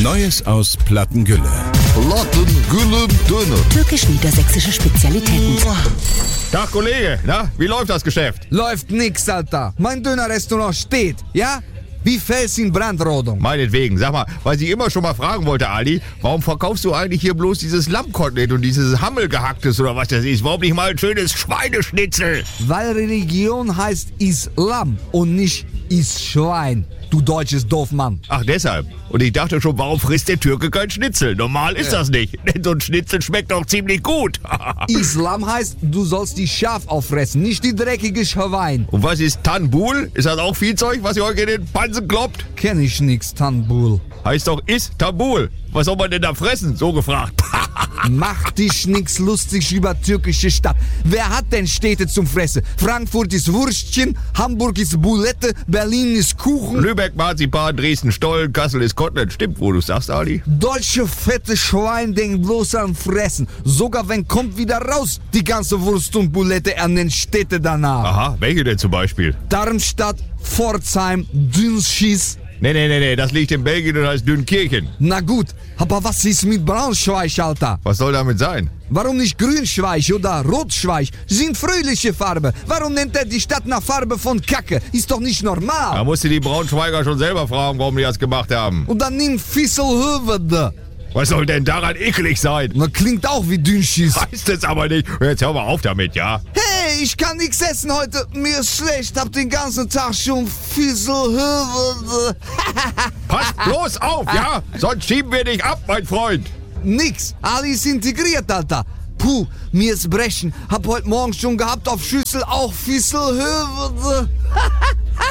Neues aus Plattengülle. Plattengülle Döner. Türkisch-niedersächsische Spezialitäten. Tag, Kollege. Na, wie läuft das Geschäft? Läuft nix, Alter. Mein Dönerrestaurant steht, ja? Wie Fels in Brandrodung. Meinetwegen. Sag mal, was ich immer schon mal fragen wollte, Ali, warum verkaufst du eigentlich hier bloß dieses Lammkotelett und dieses Hammelgehacktes oder was das ist? Warum nicht mal ein schönes Schweineschnitzel? Weil Religion heißt Islam und nicht Schwein. Du deutsches Doofmann. Ach, deshalb. Und ich dachte schon, warum frisst der Türke kein Schnitzel? Normal ist das nicht. Denn so ein Schnitzel schmeckt doch ziemlich gut. Islam heißt, du sollst die Schaf auffressen, nicht die dreckige Schwein. Und was ist Tanbul? Ist das auch Viehzeug, was ihr euch in den Pansen kloppt? Kenn ich nix, Tanbul. Heißt doch Istanbul. Was soll man denn da fressen? So gefragt. Mach dich nix lustig über türkische Stadt. Wer hat denn Städte zum Fressen? Frankfurt ist Würstchen, Hamburg ist Boulette, Berlin ist Kuchen. Lübeck Marzipan, Dresden Stollen, Kassel ist Kotelett. Stimmt, wo du sagst, Ali. Deutsche fette Schwein denkt bloß an Fressen. Sogar wenn kommt wieder raus, die ganze Wurst und Boulette an den Städte danach. Aha, welche denn zum Beispiel? Darmstadt, Pforzheim, Dünschies. Nee, das liegt in Belgien und heißt Dünkirchen. Na gut, aber was ist mit Braunschweig, Alter? Was soll damit sein? Warum nicht Grünschweig oder Rotschweig? Sind fröhliche Farbe. Warum nennt er die Stadt nach Farbe von Kacke? Ist doch nicht normal. Da musst du die Braunschweiger schon selber fragen, warum die das gemacht haben. Und dann nimm Fisselhövede. Was soll denn daran eklig sein? Na, klingt auch wie Dünschies. Heißt es aber nicht. Jetzt hör mal auf damit, ja? Hey, ich kann nichts essen heute. Mir ist schlecht. Hab den ganzen Tag schon Fisselhövede. Pass bloß auf, ja? Sonst schieben wir dich ab, mein Freund. Nix. Ali ist integriert, Alter. Puh, mir ist Brechen. Hab heute Morgen schon gehabt auf Schüssel auch Fisselhövede.